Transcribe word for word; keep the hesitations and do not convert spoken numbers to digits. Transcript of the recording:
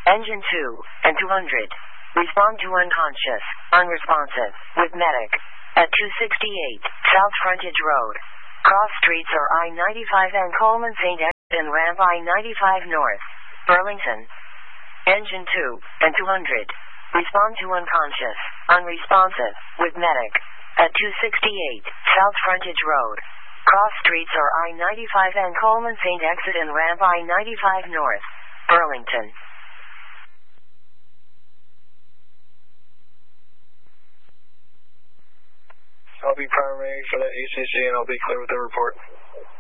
Engine two and two hundred. Respond to unconscious, unresponsive, with medic. At two sixty-eight, South Frontage Road. Cross streets are I ninety-five and Coleman Saint Exit and ramp I ninety-five North. Burlington. Engine two and two hundred. Respond to unconscious, unresponsive, with medic. At two sixty-eight, South Frontage Road. Cross streets are I ninety-five and Coleman Saint Exit and ramp I ninety-five North. Burlington. I'll be primary for that E C C and I'll be clear with the report.